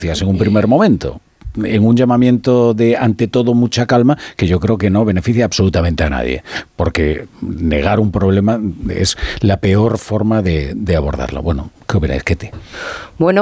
en un primer momento, en un llamamiento de, ante todo, mucha calma, que yo creo que no beneficia absolutamente a nadie, porque negar un problema es la peor forma de abordarlo. Bueno, ¿qué opináis, Ketty? Bueno,